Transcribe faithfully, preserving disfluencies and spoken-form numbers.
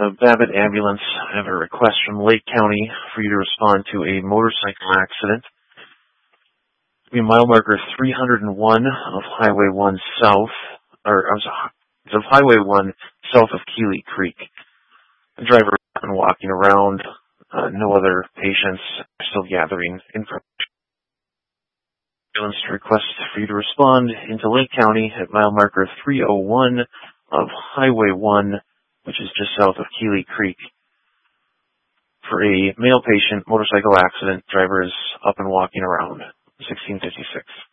Uh, Babbitt Ambulance, I have a request from Lake County for you to respond to a motorcycle accident. Be mile marker three hundred one of Highway one South, or I'm sorry, of Highway one south of Keeley Creek. The driver has been walking around. Uh, no other patients are still gathering information. Ambulance request for you to respond into Lake County at mile marker three oh one of Highway one, which is just south of Keeley Creek, for a male patient, motorcycle accident. Driver is up and walking around. sixteen fifty-six.